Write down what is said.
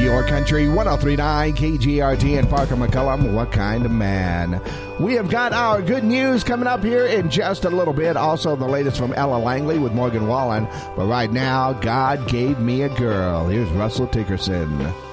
your country, 103.9 KGRT and Parker McCullum. What kind of man? We have got our good news coming up here in just a little bit. Also, the latest from Ella Langley with Morgan Wallen. But right now, God gave me a girl. Here's Russell Tickerson.